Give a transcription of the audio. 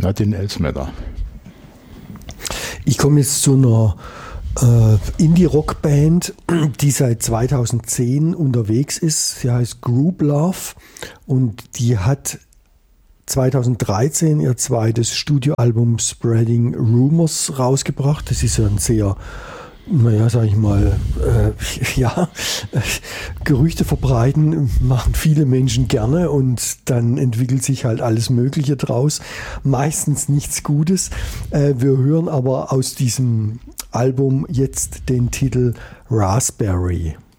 Nothing Else Matter. Ich komme jetzt zu einer Indie-Rock-Band, die seit 2010 unterwegs ist. Sie heißt Group Love und die hat 2013 ihr zweites Studioalbum Spreading Rumors rausgebracht. Das ist ja ein sehr, naja, sag ich mal, Gerüchte verbreiten machen viele Menschen gerne und dann entwickelt sich halt alles Mögliche draus. Meistens nichts Gutes. Wir hören aber aus diesem Album jetzt den Titel Raspberry.